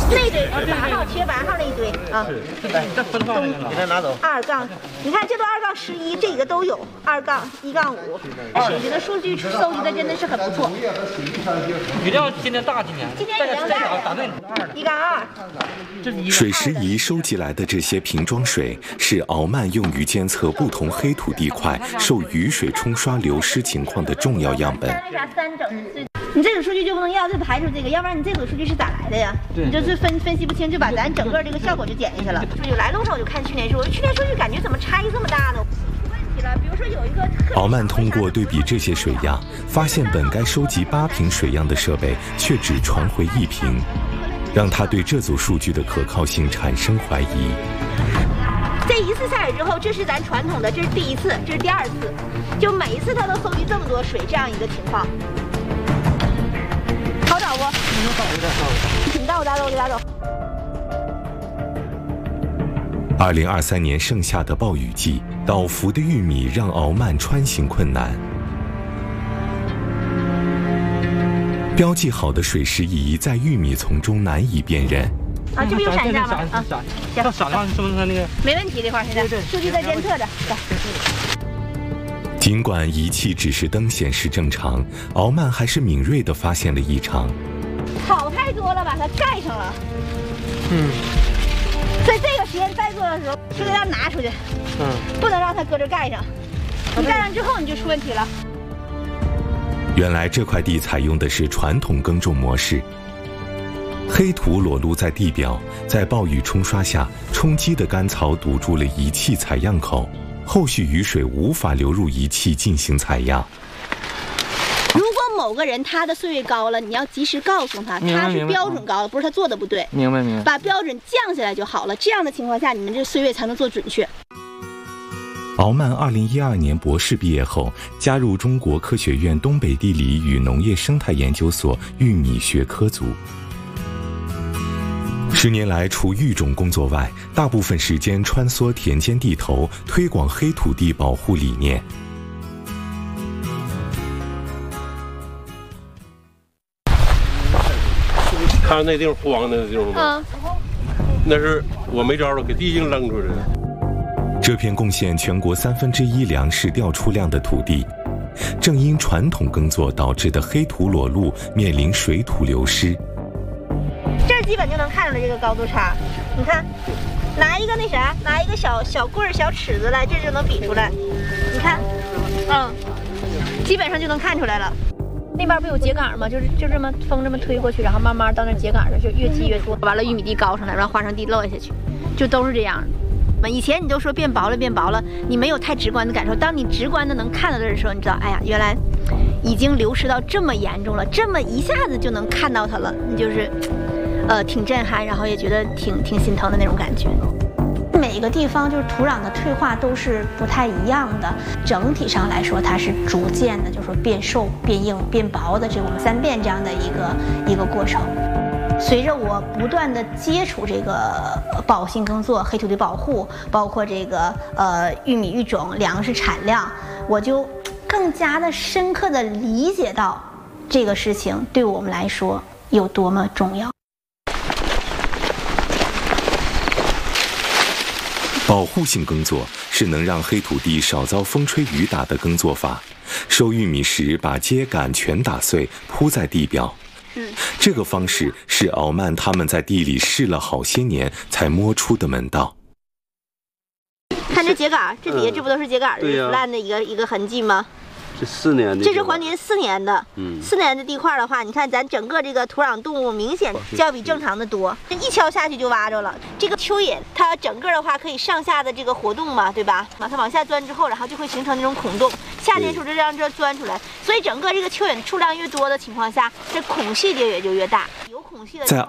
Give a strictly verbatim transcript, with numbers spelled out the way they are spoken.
那堆是八号缺八号那一堆啊。 来，这分号那个，给他拿走。 二杠，你看这都二杠十一，这个都有二杠一杠五，水局的数据搜集的真的是很不错。 语料今天大，今天。 今天语料大。 打对二的。 一杠二。 水时仪收集来的这些瓶装水是鳌慢用于监测不同黑土地块受雨水冲刷流失情况的重要样本。 你这组数据就不能要，就排除这个，要不然你这组数据是咋来的呀？你就是分分析不清，就把咱整个这个效果就减下去了。有来路上我就看去年数，去年数据感觉怎么差异这么大呢？问题了，比如说有一个。 鳌慢通过对比这些水样，发现本该收集八瓶水样的设备却只传回一瓶，让他对这组数据的可靠性产生怀疑。 这一次下雨之后，这是咱传统的，这是第一次，这是第二次，就每一次他都搜集这么多水，这样一个情况。好找不？挺大，我打走，我给打走。 二零二三年盛夏的暴雨季，倒伏的玉米让鳌慢穿行困难。标记好的水时仪在玉米丛中难以辨认。 啊，这不有闪下吗？啊， 行，闪亮是不是那个？ 没问题，这块现在数据在监测着。 尽管仪器指示灯显示正常，鳌慢还是敏锐地发现了异常。 草太多了，把它盖上了。 嗯。 所以这个实验再做的时候，就给它拿出去。嗯。不能让它搁这盖上，你盖上之后你就出问题了。 原来这块地采用的是传统耕种模式，黑土裸露在地表，在暴雨冲刷下，冲击的干草堵住了仪器采样口。后续雨水无法流入仪器进行采样。 如果某个人他的岁月高了，你要及时告诉他，他是标准高了，不是他做的不对。 明白明白。 把标准降下来就好了，这样的情况下，你们这岁月才能做准确。 鳌慢二零一二年博士毕业后，加入中国科学院东北地理与农业生态研究所玉米学科组。十年来，除育种工作外，大部分时间穿梭田间地头，推广黑土地保护理念。 看那地方荒的地方吗？嗯、那是我没招了，给地硬扔出去的。 这片贡献全国三分之一粮食调出量的土地，正因传统耕作导致的黑土裸露，面临水土流失。 这基本就能看出来这个高度差。你看，拿一个那啥，拿一个小小棍儿、小尺子来，这就能比出来。你看，嗯，基本上就能看出来了。那边不有秸秆吗？就是就这么风这么推过去，然后慢慢到那秸秆上就越积越多，完了玉米地高上来，让花生地落下去，就都是这样的。以前你都说变薄了变薄了，你没有太直观的感受。当你直观的能看到的时候，你知道，哎呀，原来已经流失到这么严重了，这么一下子就能看到它了，你就是。呃，挺震撼，然后也觉得挺挺心疼的那种感觉。每个地方就是土壤的退化都是不太一样的，整体上来说，它是逐渐的，就是说变瘦、变硬、变薄的这种三变这样的一个一个过程。随着我不断的接触这个保性耕作、黑土地保护，包括这个呃玉米育种、粮食产量，我就更加的深刻的理解到这个事情对我们来说有多么重要。 保护性耕作是能让黑土地少遭风吹雨打的耕作法。收玉米时，把秸秆全打碎，铺在地表。嗯，这个方式是鳌慢他们在地里试了好些年才摸出的门道。 看这秸秆，这底下这不都是秸秆的烂的一个、嗯、一个痕迹吗？ 这四年的， 这是还年四年的，嗯，四年的地块的话，你看咱整个这个土壤动物明显就要比正常的多，这一敲下去就挖着了。这个蚯蚓它整个的话可以上下的这个活动嘛，对吧？把它往下钻之后，然后就会形成那种孔洞，夏天时候就这样这钻出来，所以整个这个蚯蚓数量越多的情况下，这孔隙就也就越大。有孔隙的。 在